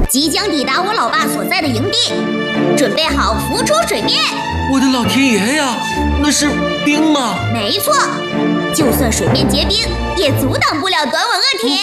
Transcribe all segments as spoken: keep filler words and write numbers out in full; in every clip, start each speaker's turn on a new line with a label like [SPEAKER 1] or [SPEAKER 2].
[SPEAKER 1] 即将抵达我老爸所在的营地，准备好浮出水面。
[SPEAKER 2] 我的老天爷呀，那是冰吗？
[SPEAKER 1] 没错，就算水面结冰，也阻挡不了短吻鳄艇。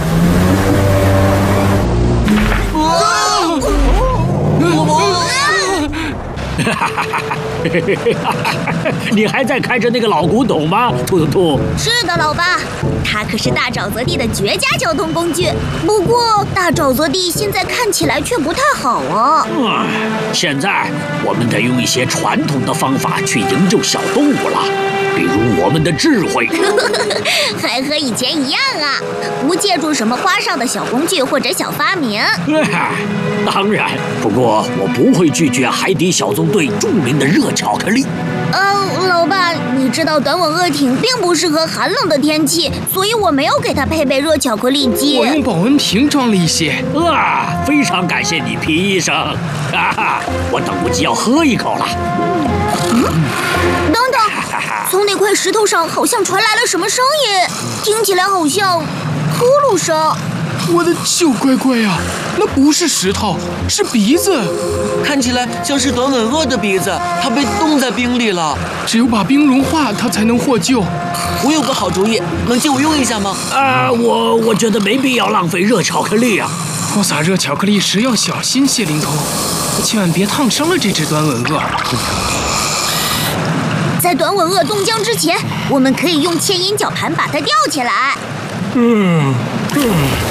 [SPEAKER 3] 你还在开着那个老古董吗，兔兔兔？
[SPEAKER 1] 是的，老爸，它可是大沼泽地的绝佳交通工具。不过，大沼泽地现在看起来却不太好啊。
[SPEAKER 3] 嗯，现在我们得用一些传统的方法去营救小动物了，比如我们的智慧。
[SPEAKER 1] 还和以前一样啊，不借助什么花哨的小工具或者小发明。
[SPEAKER 3] 当然，不过我不会拒绝海底小纵队著名的热巧克力。
[SPEAKER 1] 呃，老爸，你知道短吻鳄艇并不适合寒冷的天气，所以我没有给它配备热巧克力机。
[SPEAKER 4] 我用保温瓶装了一些。
[SPEAKER 3] 啊，非常感谢你，皮医生。啊，我等不及要喝一口了。
[SPEAKER 1] 嗯，等等，从那块石头上好像传来了什么声音，听起来好像呼噜声。
[SPEAKER 4] 我的小乖乖呀，那不是石头，是鼻子，
[SPEAKER 2] 看起来像是短吻鳄的鼻子，它被冻在冰里了。
[SPEAKER 4] 只有把冰融化，它才能获救。
[SPEAKER 2] 我有个好主意，能借我用一下吗？
[SPEAKER 3] 啊，我我觉得没必要浪费热巧克力啊。
[SPEAKER 4] 抛洒热巧克力时要小心，谢灵通，千万别烫伤了这只短吻鳄。
[SPEAKER 1] 在短吻鳄冻僵之前，我们可以用牵引绞盘把它吊起来。
[SPEAKER 4] 嗯嗯，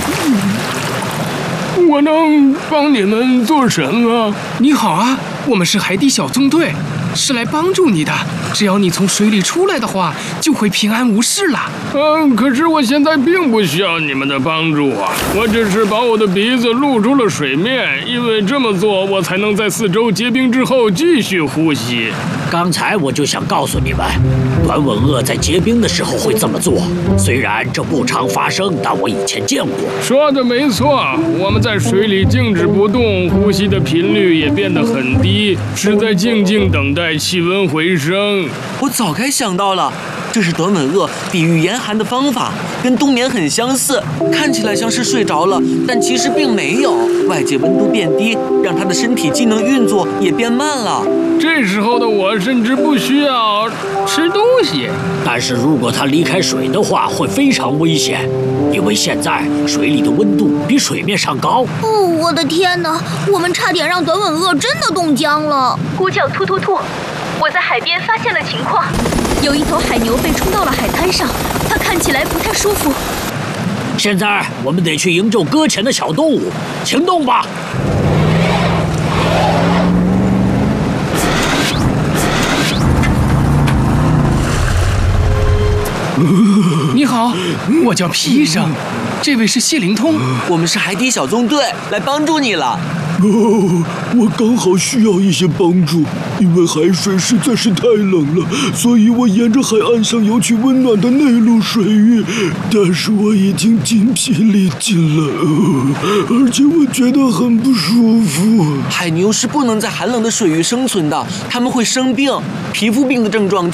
[SPEAKER 4] 我能帮你们做什么？你好啊，我们是海底小纵队，是来帮助你的。只要你从水里出来的话，就会平安无事了。
[SPEAKER 5] 嗯，可是我现在并不需要你们的帮助啊！我只是把我的鼻子露出了水面，因为这么做，我才能在四周结冰之后继续呼吸。
[SPEAKER 3] 刚才我就想告诉你们，短吻鳄在结冰的时候会这么做。虽然这不常发生，但我以前见过。
[SPEAKER 5] 说的没错，我们在水里静止不动，呼吸的频率也变得很低，是在静静等待气温回升。
[SPEAKER 2] 我早该想到了，这是短吻鳄抵御严寒的方法，跟冬眠很相似。看起来像是睡着了，但其实并没有。外界温度变低，让它的身体机能运作也变慢了。
[SPEAKER 5] 这时候的我甚至不需要吃东西。
[SPEAKER 3] 但是如果它离开水的话，会非常危险，因为现在水里的温度比水面上高。
[SPEAKER 1] 哦，我的天哪！我们差点让短吻鳄真的冻僵了。
[SPEAKER 6] 呼叫突突兔，我在海边发现了情况，有一头海牛被冲到了海滩上，它看起来不太舒服。
[SPEAKER 3] 现在我们得去营救搁浅的小动物，行动吧！
[SPEAKER 4] 你好，我叫皮医生，这位是谢灵通，
[SPEAKER 2] 我们是海底小纵队，来帮助你了。
[SPEAKER 7] 哦，我刚好需要一些帮助，因为海水实在是太冷了，所以我沿着海岸上游去温暖的内陆水域。但是我已经筋疲力尽了，呃、而且我觉得很不舒服。
[SPEAKER 2] 海牛是不能在寒冷的水域生存的，它们会生病，皮肤病的症状就